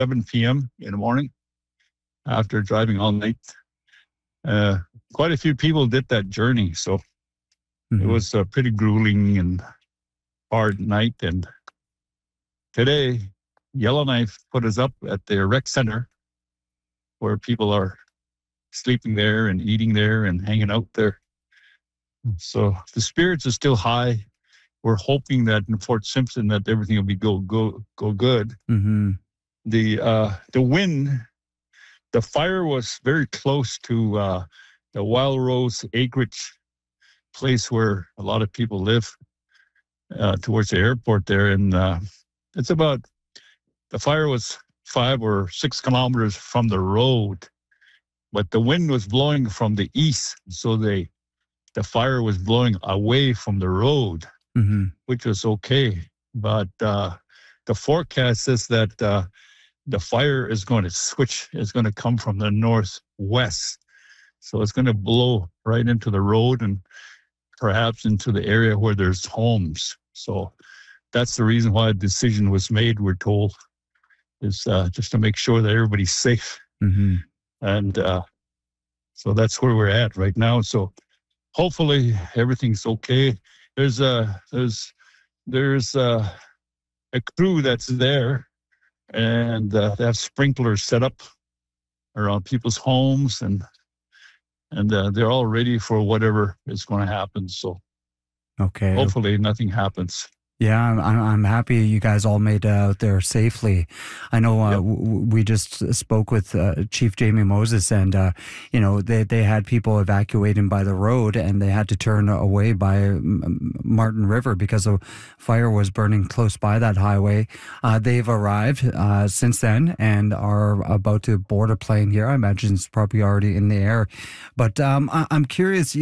7 p.m. in the morning after driving all night. Quite a few people did that journey, so it was a pretty grueling and hard night. And today, Yellowknife put us up at their rec center where people are sleeping there and eating there and hanging out there. So the spirits are still high. We're hoping that in Fort Simpson that everything will be go good. Mm-hmm. The wind, the fire was very close to the Wild Rose acreage place where a lot of people live towards the airport there, and it's about, the fire was 5 or 6 kilometers from the road, but the wind was blowing from the east, so the fire was blowing away from the road, which was okay. But the forecast says that the fire is going to switch. It's going to come from the northwest. So it's going to blow right into the road and perhaps into the area where there's homes. So that's the reason why a decision was made, we're told, is just to make sure that everybody's safe. And so that's where we're at right now. So hopefully everything's okay. There's a crew that's there, and they have sprinklers set up around people's homes, and they're all ready for whatever is going to happen. So okay, hopefully nothing happens. Yeah, I'm happy you guys all made it out there safely. I know we just spoke with Chief Jamie Moses, and they had people evacuating by the road, and they had to turn away by Martin River because the fire was burning close by that highway. They've arrived since then and are about to board a plane here. I imagine it's probably already in the air. But I'm curious,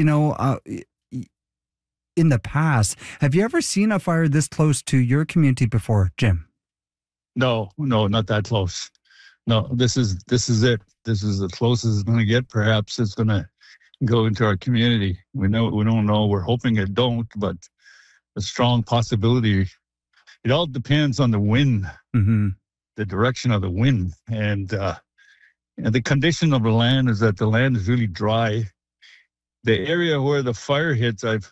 in the past, have you ever seen a fire this close to your community before, Jim? No, not that close. No, this is it. This is the closest it's going to get. Perhaps it's going to go into our community. We don't know. We're hoping it don't, but a strong possibility. It all depends on the wind, the direction of the wind, and the condition of the land is that the land is really dry. The area where the fire hits, I've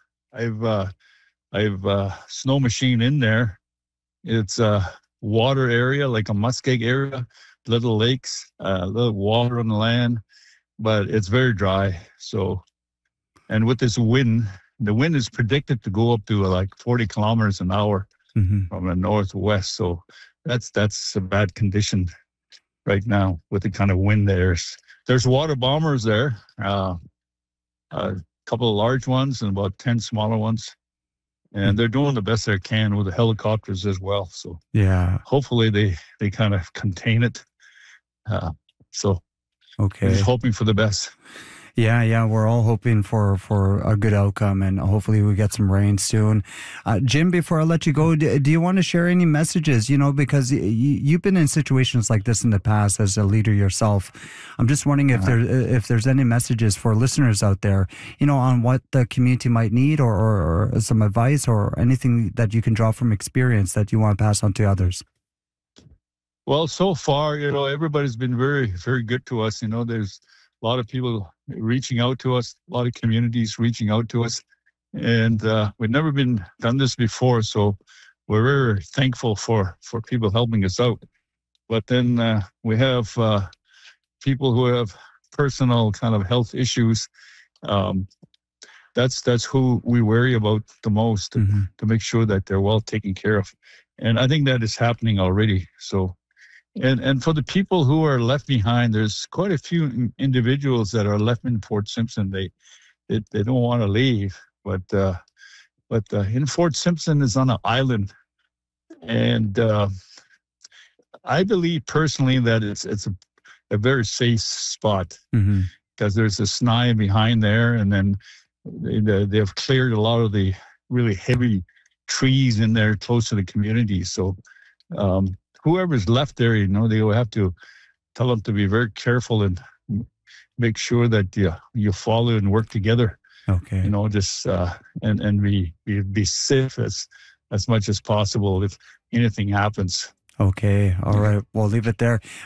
snow machine in there. It's a water area, like a muskeg area, little lakes, little water on the land, but it's very dry. So, and with this wind, the wind is predicted to go up to like 40 kilometers an hour from the northwest. So that's a bad condition right now with the kind of wind there's water bombers there. Couple of large ones and about 10 smaller ones, and they're doing the best they can with the helicopters as well. So yeah, hopefully they kind of contain it. So okay, just hoping for the best. Yeah, we're all hoping for a good outcome, and hopefully we get some rain soon. Jim, before I let you go, do you want to share any messages? Because you've been in situations like this in the past as a leader yourself. I'm just wondering if there's any messages for listeners out there, on what the community might need, or some advice, or anything that you can draw from experience that you want to pass on to others. Well, so far, everybody's been very, very good to us. There's a lot of people reaching out to us, a lot of communities reaching out to us, and we've never done this before, so we're very thankful for people helping us out. But then we have people who have personal kind of health issues. That's who we worry about the most, to make sure that they're well taken care of, and I think that is happening already. So. And for the people who are left behind, there's quite a few individuals that are left in Fort Simpson. They don't want to leave, but in Fort Simpson is on an island, and I believe personally that it's a very safe spot, because there's a snide behind there, and then they've cleared a lot of the really heavy trees in there close to the community. So. Whoever's left there, they will have to tell them to be very careful and make sure that you follow and work together. Okay. Just and be safe as much as possible if anything happens. Okay. All right. We'll leave it there.